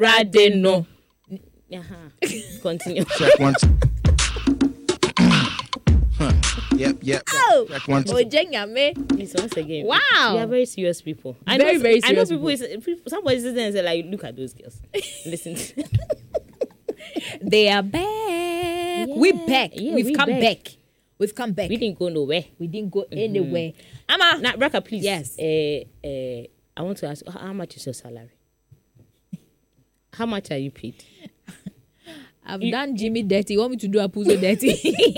Brade no. Continue. Check one. Yep. Oh, Check one. Please, once again. Wow. We are very serious people. Very serious I know people. Somebody sits there and say, like, look at those girls. Listen. They are back. Yeah. We back. Yeah, We've we come back. back. We've come back. We didn't go nowhere. We didn't go anywhere. Amma. Now, Raka, please. Yes. I want to ask, how much is your salary? How much are you paid? I've done Jimmy dirty. You want me to do Apuzo dirty?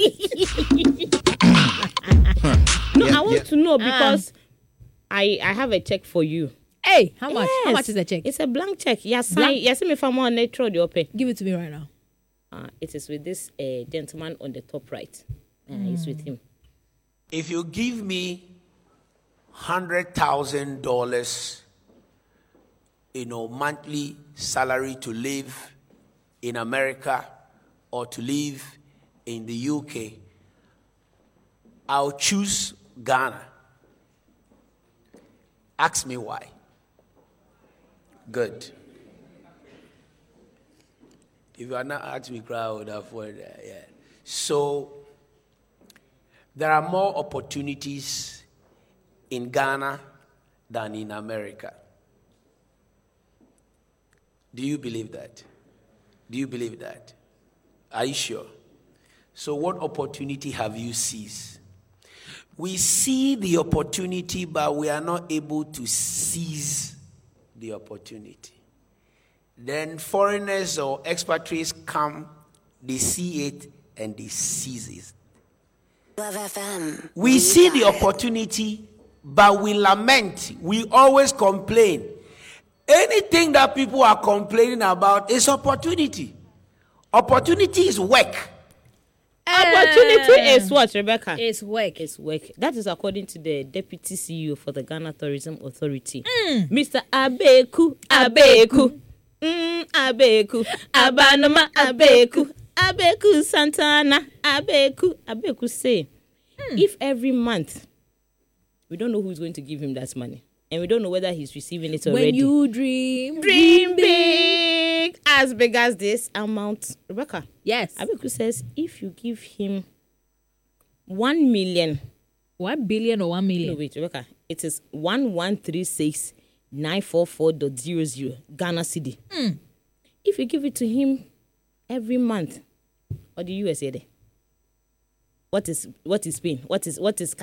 No, I want to know because I have a check for you. Hey, how much? Yes. How much is the check? It's a blank check. Yes, Blank? yes. Me for more natural the open. Give it to me right now. It is with this gentleman on the top right. It's with him. If you give me $100,000, monthly salary to live in America or to live in the UK, I'll choose Ghana. Ask me why. Good. If you are not asking me, I would afford that. Yeah. So there are more opportunities in Ghana than in America. Do you believe that? Do you believe that? Are you sure? So what opportunity have you seized? We see the opportunity, but we are not able to seize the opportunity. Then foreigners or expatriates come, they see it, and they seize it. Love FM. We see the opportunity, but we lament. We always complain. Anything that people are complaining about is opportunity. Opportunity is work. Opportunity is what, Rebecca? It's work. It's work. That is according to the Deputy CEO for the Ghana Tourism Authority, Mr. Abeku. Abeku. Abanoma Abeku. Abeku Santana. Abeku say, if every month, we don't know who's going to give him that money. And we don't know whether he's receiving it already. When you dream big. As big as this amount. Rebecca. Yes. Abeku says, if you give him 1 million. 1 billion or 1 million? No, wait, Rebecca. It is 1136,944.00 Ghana cedi. If you give it to him every month, what do you say there? What is Spain? What is